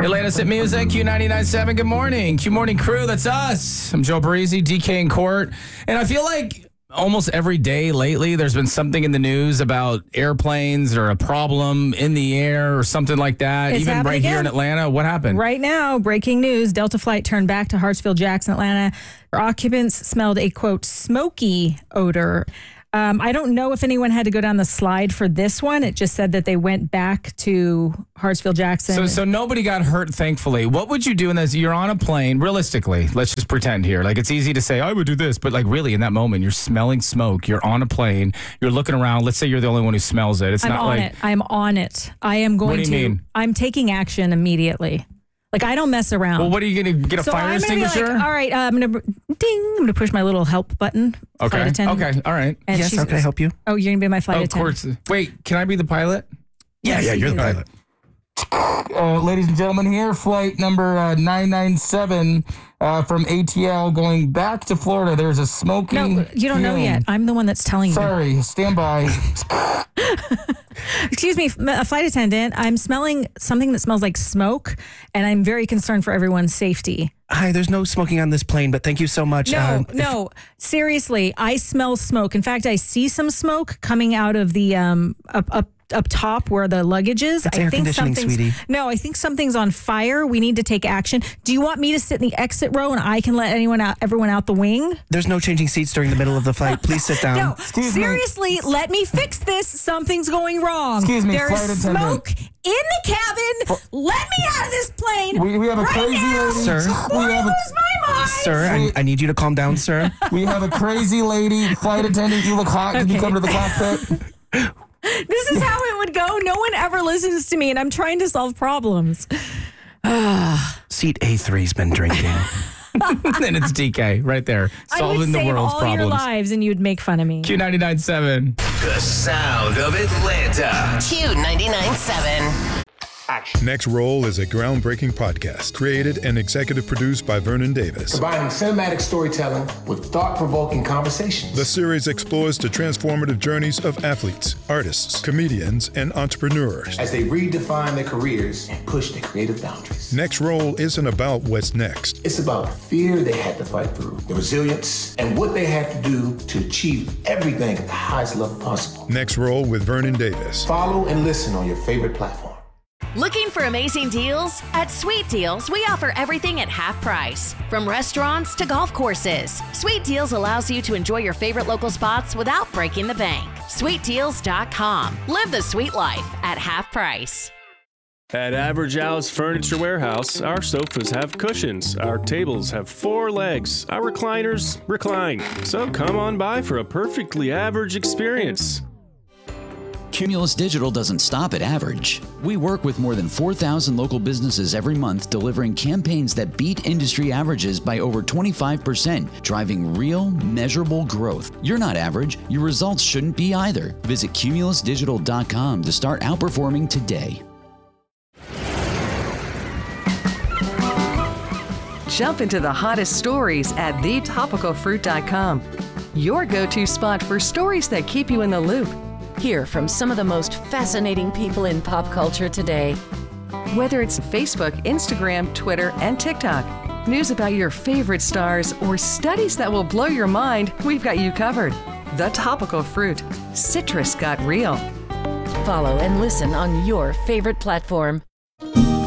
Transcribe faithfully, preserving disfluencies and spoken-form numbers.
Atlanta's Hit Music, Q ninety-nine point seven. Good morning. Q Morning Crew, that's us. I'm Joe Parisi, D K in court. And I feel like almost every day lately, there's been something in the news about airplanes or a problem in the air or something like that. It's Even right again. here in Atlanta. What happened? Right now, breaking news, Delta flight turned back to Hartsfield-Jackson, Atlanta. Occupants smelled a, quote, smoky odor. Um, I don't know if anyone had to go down the slide for this one. It just said that they went back to Hartsfield-Jackson. So, so nobody got hurt, thankfully. What would you do in this? You're on a plane, realistically. Let's just pretend here. Like, it's easy to say, I would do this. But, like, really, in that moment, you're smelling smoke. You're on a plane. You're looking around. Let's say you're the only one who smells it. It's I'm not on like... it. I'm on it. I am going What do you to. mean? I'm taking action immediately. Like, I don't mess around. Well, what are you going to get a so fire I'm extinguisher? Like, all right, uh, I'm going to ding. I'm going to push my little help button. Okay. Flight attendant. Okay. All right. And yes, she's- how can I help you? Oh, you're going to be my flight Oh, of attendant. course. Wait, can I be the pilot? Yeah, yeah, you're the pilot. Uh, ladies and gentlemen, here, flight number uh, nine nine seven uh, from A T L going back to Florida. There's a smoky No, you don't know fume. yet. I'm the one that's telling you. Sorry, stand by. Excuse me, a flight attendant. I'm smelling something that smells like smoke, and I'm very concerned for everyone's safety. Hi, there's no smoking on this plane, but thank you so much. No, Um, if- no, seriously, I smell smoke. In fact, I see some smoke coming out of the um up up. up top where the luggage is. That's I air think conditioning, something's sweetie. No, I think something's on fire. We need to take action. Do you want me to sit in the exit row and I can let anyone out everyone out the wing? There's no changing seats during the middle of the flight. Please sit down. No, Excuse me. seriously, let me fix this. Something's going wrong. Excuse me, There's flight attendant. smoke in the cabin. Let me out of this plane. We, we have a right crazy now. lady. Sir. Before We I have a, lose my mind. Sir, I, I need you to calm down, sir. we have a crazy lady flight attendant. You look hot. Can you Okay. come to the cockpit? This is how it would go. No one ever listens to me, and I'm trying to solve problems. Seat A three's been drinking. Then it's D K right there, I would solving the save world's all your problems. lives, and you'd make fun of me. Q ninety-nine point seven. The sound of Atlanta. Q ninety-nine point seven. Next Roll is a groundbreaking podcast created and executive produced by Vernon Davis. Combining cinematic storytelling with thought-provoking conversations. The series explores the transformative journeys of athletes, artists, comedians, and entrepreneurs. As they redefine their careers and push their creative boundaries. Next Roll isn't about what's next. It's about the fear they had to fight through, the resilience, and what they had to do to achieve everything at the highest level possible. Next Roll with Vernon Davis. Follow and listen on your favorite platform. Looking for amazing deals? At Sweet Deals, we offer everything at half price. From restaurants to golf courses, Sweet Deals allows you to enjoy your favorite local spots without breaking the bank. sweet deals dot com. Live the sweet life at half price. At Average Al's Furniture Warehouse, our sofas have cushions, our tables have four legs, our recliners recline. So come on by for a perfectly average experience. Cumulus Digital doesn't stop at average. We work with more than four thousand local businesses every month, delivering campaigns that beat industry averages by over twenty-five percent, driving real, measurable growth. You're not average. Your results shouldn't be either. Visit cumulus digital dot com to start outperforming today. Jump into the hottest stories at the topical fruit dot com. Your go-to spot for stories that keep you in the loop. Hear from some of the most fascinating people in pop culture today. Whether it's Facebook, Instagram, Twitter, and TikTok, news about your favorite stars, or studies that will blow your mind, we've got you covered. The Topical Fruit. Citrus got real. Follow and listen on your favorite platform.